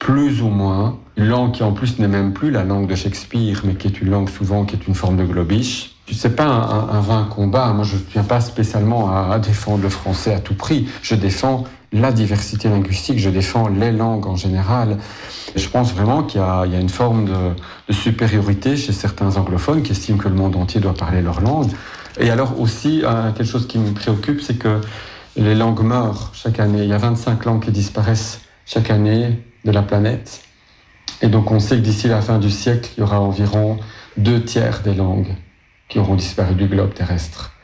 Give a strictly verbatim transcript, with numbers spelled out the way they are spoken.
plus ou moins, une langue qui en plus n'est même plus la langue de Shakespeare, mais qui est une langue souvent qui est une forme de globish. C'est pas un, un, un vain combat. Moi, je ne viens pas spécialement à, à défendre le français à tout prix. Je défends la diversité linguistique, je défends les langues en général. Je pense vraiment qu'il y a, il y a une forme de, de supériorité chez certains anglophones qui estiment que le monde entier doit parler leur langue. Et alors aussi, euh, quelque chose qui me préoccupe, c'est que les langues meurent chaque année. Il y a vingt-cinq langues qui disparaissent chaque année de la planète. Et donc on sait que d'ici la fin du siècle, il y aura environ deux tiers des langues qui auront disparu du globe terrestre.